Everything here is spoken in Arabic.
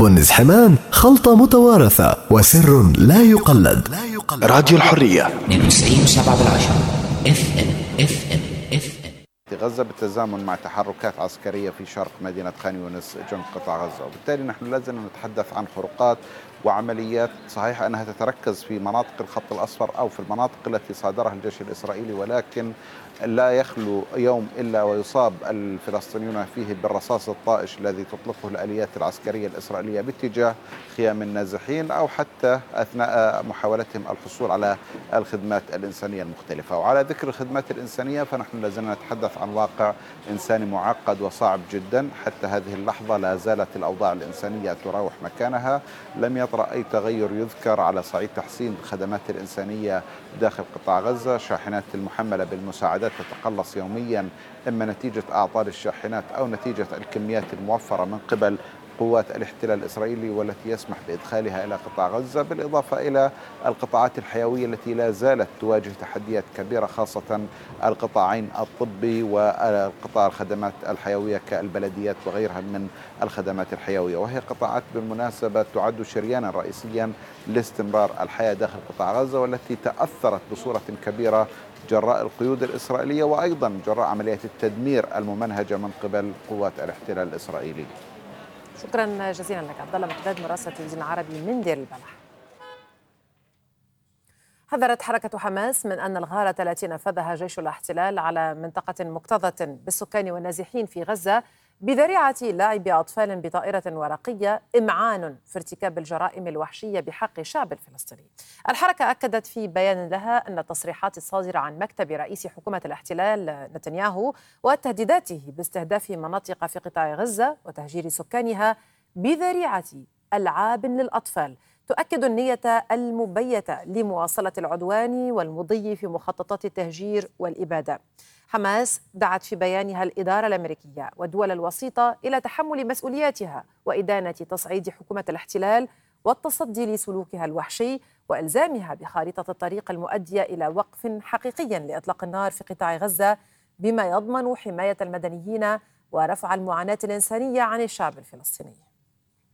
مونس حمان خلطة متوارثة وسر لا يقلد. راديو الحرية 92.7 FM. غزة بالتزامن مع تحركات عسكرية في شرق مدينة خان يونس جنوب قطاع غزة، وبالتالي نحن لازم نتحدث عن خروقات وعمليات صحيح أنها تتركز في مناطق الخط الأصفر أو في المناطق التي صادرها الجيش الإسرائيلي، ولكن لا يخلو يوم إلا ويصاب الفلسطينيون فيه بالرصاص الطائش الذي تطلقه الآليات العسكرية الإسرائيلية باتجاه خيام النازحين أو حتى أثناء محاولتهم الحصول على الخدمات الإنسانية المختلفة. وعلى ذكر الخدمات الإنسانية فنحن لازلنا نتحدث عن واقع إنساني معقد وصعب جدا. حتى هذه اللحظة لا زالت الأوضاع الإنسانية تراوح مكانها، لم يطرأ أي تغير يذكر على صعيد تحسين الخدمات الإنسانية داخل قطاع غزة. شاحنات المحملة بالمساعدات تتقلص يوميا، إما نتيجة أعطال الشاحنات أو نتيجة الكميات الموفرة من قبل قوات الاحتلال الإسرائيلي والتي يسمح بإدخالها إلى قطاع غزة، بالإضافة إلى القطاعات الحيوية التي لا زالت تواجه تحديات كبيرة، خاصة القطاعين الطبي والقطاع الخدمات الحيوية كالبلديات وغيرها من الخدمات الحيوية، وهي قطاعات بالمناسبة تعد شريانا رئيسيا لاستمرار الحياة داخل قطاع غزة، والتي تأثرت بصورة كبيرة جراء القيود الإسرائيلية وأيضا جراء عمليات التدمير الممنهجة من قبل قوات الاحتلال الإسرائيلي. شكرا جزيلا لك عبد الله مقداد مراسل التلفزيون العربي من دير البلح. حذرت حركة حماس من أن الغارة التي نفذها جيش الاحتلال على منطقة مكتظة بالسكان والنازحين في غزة بذريعة لعب أطفال بطائرة ورقية إمعان في ارتكاب الجرائم الوحشية بحق الشعب الفلسطيني. الحركة أكدت في بيان لها أن التصريحات الصادرة عن مكتب رئيس حكومة الاحتلال نتنياهو وتهديداته باستهداف مناطق في قطاع غزة وتهجير سكانها بذريعة ألعاب للأطفال تؤكد النية المبيتة لمواصلة العدوان والمضي في مخططات التهجير والإبادة. حماس دعت في بيانها الإدارة الأمريكية والدول الوسيطة إلى تحمل مسؤولياتها وإدانة تصعيد حكومة الاحتلال والتصدي لسلوكها الوحشي وإلزامها بخارطة الطريق المؤدية إلى وقف حقيقي لإطلاق النار في قطاع غزة بما يضمن حماية المدنيين ورفع المعاناة الإنسانية عن الشعب الفلسطيني.